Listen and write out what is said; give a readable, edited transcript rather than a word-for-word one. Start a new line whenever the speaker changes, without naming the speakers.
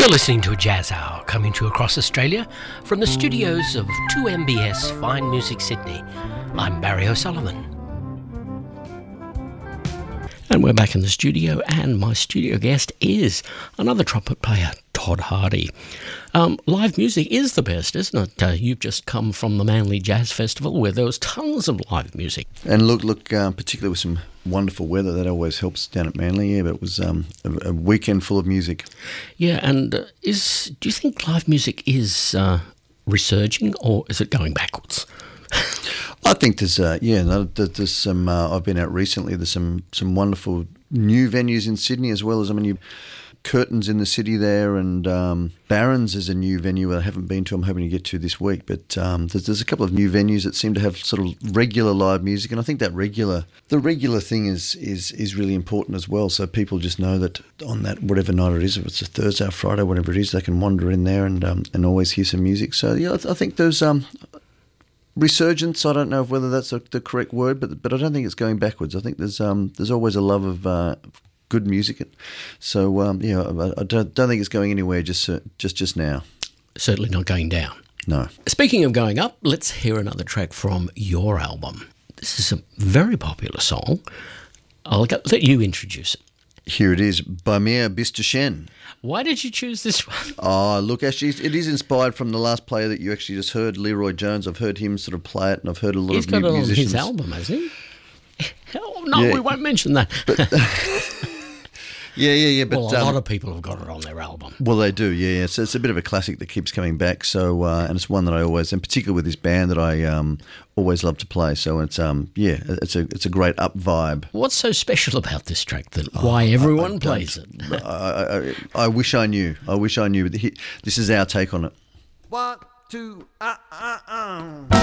You're listening to a Jazz Hour coming to you across Australia from the studios of 2MBS Fine Music Sydney. I'm Barry O'Sullivan. And we're back in the studio, and my studio guest is another trumpet player, Todd Hardy. Live music is the best, isn't it? You've just come from the Manly Jazz Festival where there was tons of live music.
And look, particularly with some wonderful weather, that always helps down at Manly. Yeah, but it was a weekend full of music.
Yeah, and do you think live music is resurging, or is it going backwards?
I think there's some. I've been out recently. There's some wonderful new venues in Sydney as well as Curtains in the city there, and Barron's is a new venue I haven't been to. I'm hoping to get to this week, but there's a couple of new venues that seem to have sort of regular live music, and I think that the regular thing is really important as well. So people just know that on that whatever night it is, if it's a Thursday or Friday, whatever it is, they can wander in there and always hear some music. So yeah, I think there's resurgence. I don't know whether that's the correct word, but I don't think it's going backwards. I think there's always a love of good music. So I don't think it's going anywhere just now.
Certainly not going down.
No.
Speaking of going up, let's hear another track from your album. This is a very popular song. I'll let you introduce it.
Here it is, Bamir Bistoshen.
Why did you choose this one?
Oh, look, actually, it is inspired from the last player that you actually just heard, Leroy Jones. I've heard him sort of play it, and I've heard a lot of musicians. He's got it on
his album, hasn't he? Oh, no, yeah. We won't mention that.
Yeah. But,
well, a lot of people have got it on their album.
Well, they do, yeah. So it's a bit of a classic that keeps coming back. So, and it's one that I always, and particularly with this band, that I always love to play. So it's it's a great up vibe.
What's so special about this track that why everyone plays it?
I wish I knew. This is our take on it.
1, 2,